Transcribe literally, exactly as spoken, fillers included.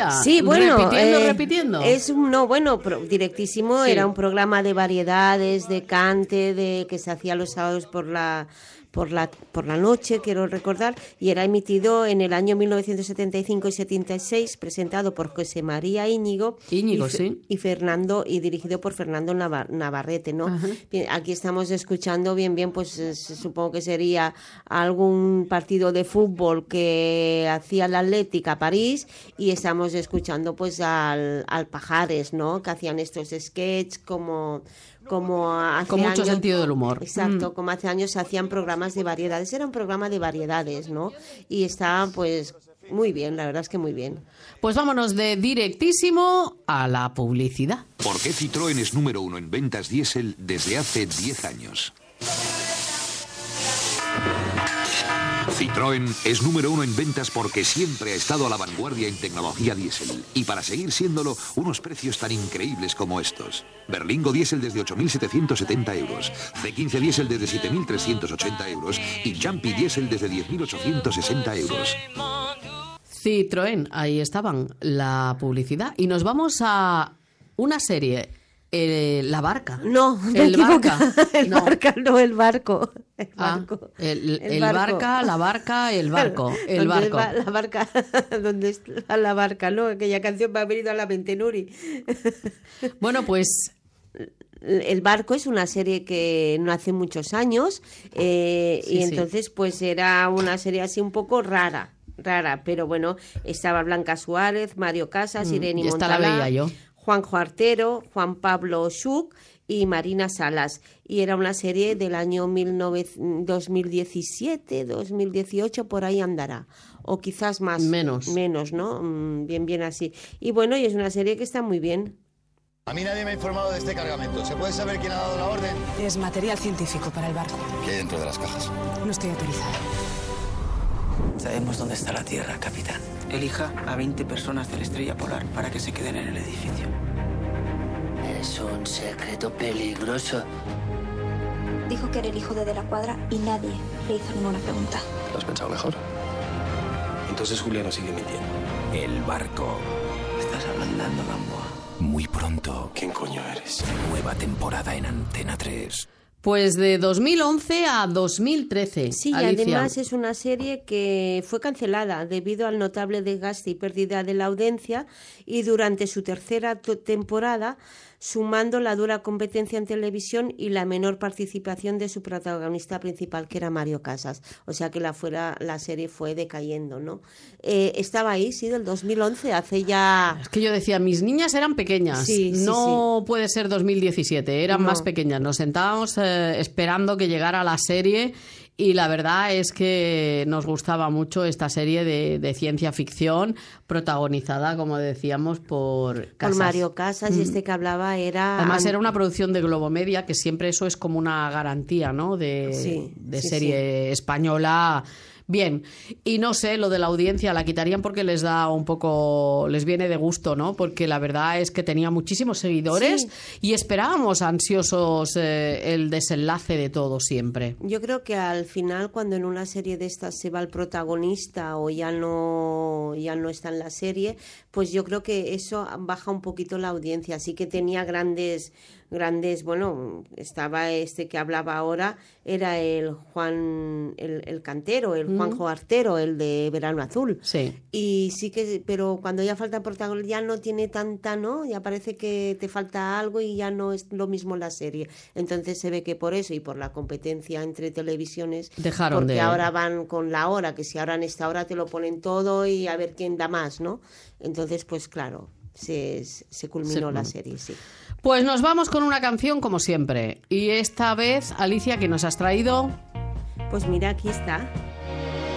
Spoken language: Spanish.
Alicia. Sí, bueno, repitiendo, eh, repitiendo. Es un, no, bueno, pro, Directísimo Sí. era un programa de variedades, de cante, de que se hacía los sábados por la por la por la noche, quiero recordar, y era emitido en el año mil novecientos setenta y cinco y setenta y seis, presentado por José María Íñigo, Íñigo, y, sí. y Fernando y dirigido por Fernando Navar, Navarrete, ¿no? Ajá. Bien, aquí estamos escuchando bien bien, pues eh, supongo que sería algún partido de fútbol que hacía la Atlética París, y estamos escuchando pues al, al Pajares, ¿no? Que hacían estos sketches como como hace Con mucho años, sentido del humor. Exacto, Mm. como hace años se hacían programas de variedades, era un programa de variedades, ¿no? Y está pues muy bien, la verdad es que muy bien. Pues vámonos de Directísimo a la publicidad. ¿Por qué Citroën es número uno en ventas diésel desde hace diez años? Citroën es número uno en ventas porque siempre ha estado a la vanguardia en tecnología diésel. Y para seguir siéndolo, unos precios tan increíbles como estos. Berlingo diésel desde ocho mil setecientos setenta euros. C quince diésel desde siete mil trescientos ochenta euros. Y Jumpy diésel desde diez mil ochocientos sesenta euros. Citroën, ahí estaban la publicidad. Y nos vamos a una serie, eh, La Barca. No, me el equivoca. Barca. El No. barca, no el barco. El Ah, barco. el, El el barco. barca, la barca, el barco. El ¿Dónde barco. va la barca, ¿dónde está la barca? ¿No? Aquella canción me ha venido a la mente, Nuri. Bueno, pues El barco es una serie que no hace muchos años, eh, Sí, y sí. entonces pues era una serie así un poco rara, rara, pero bueno, estaba Blanca Suárez, Mario Casas, Mm, Irene y esta la Montalá, veía yo. Juanjo Artero, Juan Pablo Schuch y Marina Salas. Y era una serie del año mil novecientos, dos mil diecisiete, dos mil dieciocho, por ahí andará. O quizás más. Menos. Menos, ¿no? Mm, Bien, bien así. Y bueno, y es una serie que está muy bien. A mí nadie me ha informado de este cargamento. ¿Se puede saber quién ha dado la orden? Es material científico para el barco. ¿Qué hay dentro de las cajas? No estoy autorizada. Sabemos dónde está la Tierra, capitán. Elija a veinte personas de la Estrella Polar para que se queden en el edificio. Es un secreto peligroso. Dijo que era el hijo de De la Cuadra y nadie le hizo ninguna pregunta. ¿Lo has pensado mejor? Entonces Juliano sigue mintiendo. El barco. ¿Estás hablando, Gamboa? Muy pronto. ¿Quién coño eres? Nueva temporada en Antena tres. Pues de dos mil once a dos mil trece. Sí, y Alicia. además es una serie que fue cancelada debido al notable desgaste y pérdida de la audiencia, y durante su tercera to- temporada, sumando la dura competencia en televisión y la menor participación de su protagonista principal, que era Mario Casas. O sea que la, fuera, la serie fue decayendo, ¿no? Eh, estaba ahí, sí, del dos mil once, hace ya... Es que yo decía, mis niñas eran pequeñas. Sí, sí, no puede ser dos mil diecisiete, eran No. más pequeñas. Nos sentábamos eh, esperando que llegara la serie, y la verdad es que nos gustaba mucho esta serie de, de ciencia ficción, protagonizada, como decíamos, por Casas. Por Mario Casas, y este que hablaba era... Además era una producción de Globomedia, que siempre eso es como una garantía, ¿no? De, Sí, de sí, serie española. Bien, y no sé, lo de la audiencia la quitarían porque les da un poco, les viene de gusto, ¿no? Porque la verdad es que tenía muchísimos seguidores, Sí. y esperábamos ansiosos eh, el desenlace de todo siempre. Yo creo que al final, cuando en una serie de estas se va el protagonista o ya no ya no está en la serie, pues yo creo que eso baja un poquito la audiencia. Así que tenía grandes grandes, bueno, estaba este que hablaba ahora, era el Juan, el, el cantero, el Juanjo Artero, el de Verano Azul. Sí. Y sí que, pero cuando ya falta protagonista, ya no tiene tanta, ¿no? Ya parece que te falta algo y ya no es lo mismo la serie. Entonces se ve que por eso y por la competencia entre televisiones, Dejaron porque de- ahora van con la hora, que si ahora en esta hora te lo ponen todo y a ver quién da más, ¿no? Entonces, pues claro, se, se culminó Se- la serie, sí. Pues nos vamos con una canción como siempre. Y esta vez, Alicia, ¿qué nos has traído? Pues mira, aquí está.